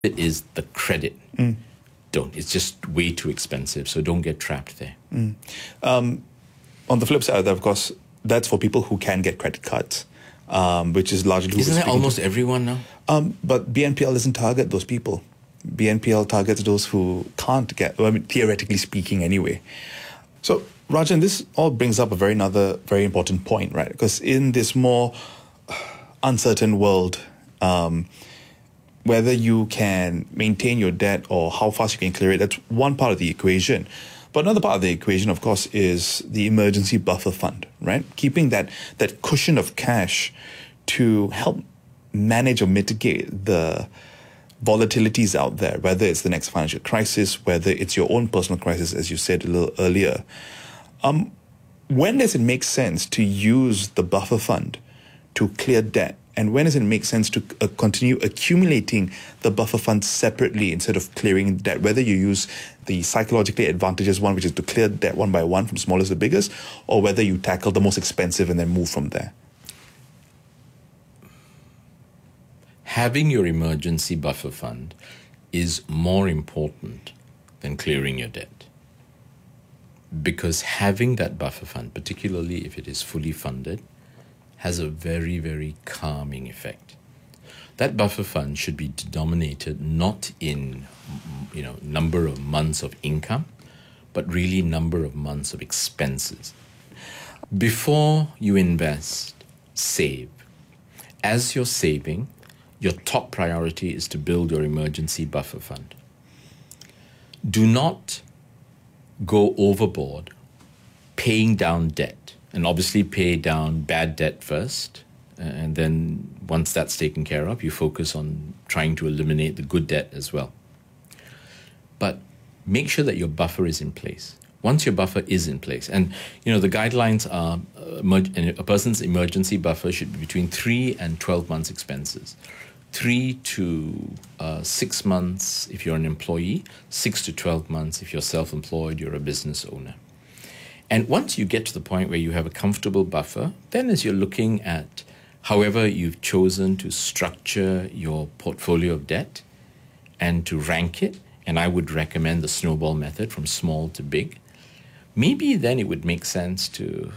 it is the credit. Don't. It's just way too expensive, so don't get trapped there. On the flip side, of course, that's for people who can get credit cards, which is largely... Isn't that almost everyone now? But BNPL doesn't target those people. BNPL targets those who can't get, well, I mean, theoretically speaking anyway. So, Rajan, this all brings up another very important point, right? Because in this more uncertain world, whether you can maintain your debt or how fast you can clear it, that's one part of the equation. But another part of the equation, of course, is the emergency buffer fund, right? Keeping that cushion of cash to help manage or mitigate the volatilities out there, whether it's the next financial crisis, whether it's your own personal crisis, as you said a little earlier. When does it make sense to use the buffer fund to clear debt? And when does it make sense to continue accumulating the buffer fund separately instead of clearing debt? Whether you use the psychologically advantageous one, which is to clear debt one by one from smallest to biggest, or whether you tackle the most expensive and then move from there. Having your emergency buffer fund is more important than clearing your debt. Because having that buffer fund, particularly if it is fully funded, has a very, very calming effect. That buffer fund should be denominated not in, number of months of income, but really number of months of expenses. Before you invest, save. As you're saving, your top priority is to build your emergency buffer fund. Do not go overboard paying down debt, and obviously pay down bad debt first, and then once that's taken care of, you focus on trying to eliminate the good debt as well. But make sure that your buffer is in place. Once your buffer is in place, and the guidelines are a person's emergency buffer should be between 3 and 12 months expenses. 3 to 6 months if you're an employee, 6 to 12 months if you're self-employed, you're a business owner. And once you get to the point where you have a comfortable buffer, then as you're looking at however you've chosen to structure your portfolio of debt and to rank it, and I would recommend the snowball method from small to big, maybe then it would make sense to,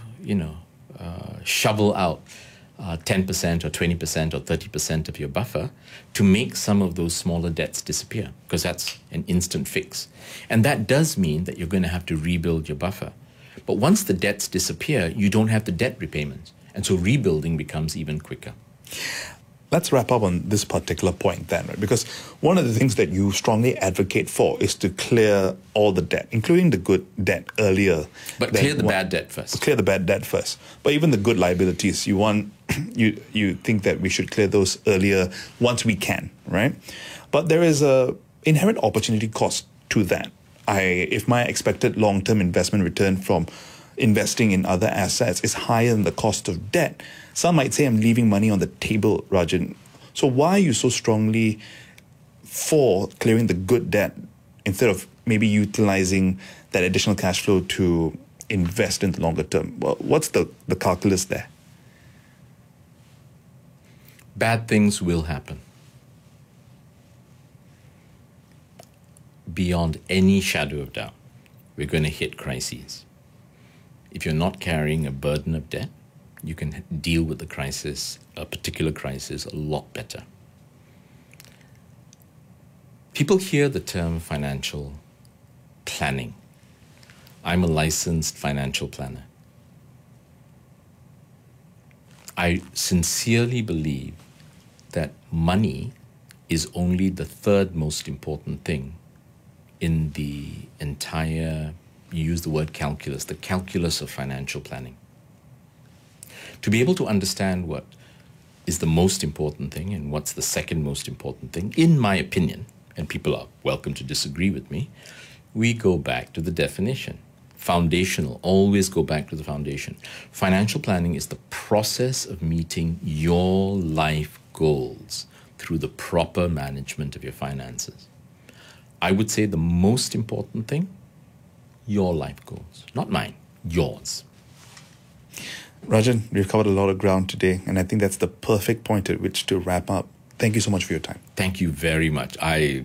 shovel out 10% or 20% or 30% of your buffer to make some of those smaller debts disappear, because that's an instant fix. And that does mean that you're going to have to rebuild your buffer. But once the debts disappear, you don't have the debt repayments. And so rebuilding becomes even quicker. Let's wrap up on this particular point then, right? Because one of the things that you strongly advocate for is to clear all the debt, including the good debt earlier. But clear the bad debt first. Clear the bad debt first. But even the good liabilities, you think that we should clear those earlier once we can, right? But there is a inherent opportunity cost to that. If my expected long-term investment return from investing in other assets is higher than the cost of debt, some might say I'm leaving money on the table, Rajan. So why are you so strongly for clearing the good debt instead of maybe utilizing that additional cash flow to invest in the longer term? Well, what's the calculus there? Bad things will happen. Beyond any shadow of doubt, we're going to hit crises. If you're not carrying a burden of debt, you can deal with the crisis, a particular crisis, a lot better. People hear the term financial planning. I'm a licensed financial planner. I sincerely believe that money is only the third most important thing in the entire, you use the word calculus, the calculus of financial planning. To be able to understand what is the most important thing and what's the second most important thing, in my opinion, and people are welcome to disagree with me, we go back to the definition. Foundational, always go back to the foundation. Financial planning is the process of meeting your life goals through the proper management of your finances. I would say the most important thing, your life goals, not mine, yours. Rajan, we've covered a lot of ground today, and I think that's the perfect point at which to wrap up. Thank you so much for your time. Thank you very much. I